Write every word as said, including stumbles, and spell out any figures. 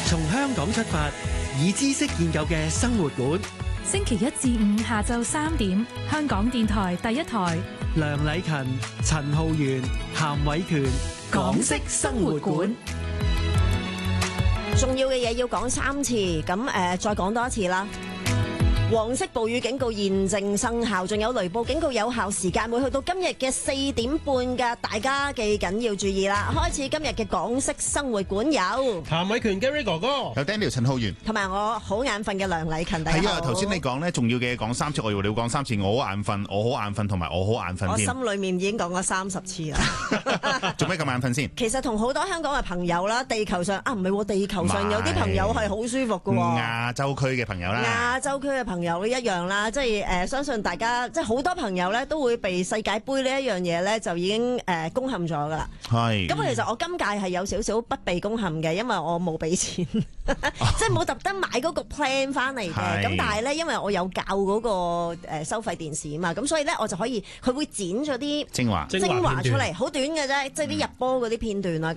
從香港出發，以知識研究嘅生活館。 星期一至五下晝三點，香港電台第一台。 梁禮勤、陳浩源、譚偉權，港式生活館。 重要嘅嘢要講三次，咁誒、呃、再講多一次啦。黃色暴雨警告現正生效，仲有雷暴警告有效時間會去到今日嘅四點半㗎，大家記緊要注意啦。開始今日嘅港式生活館有譚偉權 Gary 哥哥， 有 Daniel 陳浩源， 同埋我好眼瞓嘅梁禮勤。 係啊，頭先你講咧重要嘅講三次，我以為你會講三次，我好眼瞓，我好眼瞓，同埋我好眼瞓。 我心裏面已經講咗三十次啦。 做咩咁眼瞓先？ 其實同好多香港嘅朋友啦，地球上啊唔係喎，地球上有啲朋友係好舒服㗎喎。 亞洲區嘅朋友啦， 亞洲區嘅朋友都一樣啦，即係誒、呃、相信大家即係好多朋友咧都會被世界盃呢一樣嘢咧就已經誒、呃、攻陷咗㗎啦。係。咁其實我今屆係有少少不被攻陷嘅，因為我冇俾錢，即係冇特登買嗰個 plan 翻嚟嘅。咁但係咧，因為我有教嗰個誒收費電視啊嘛，咁所以咧我就可以佢會剪咗啲精華精華出嚟，好短嘅啫，即係啲入波嗰啲片段啊。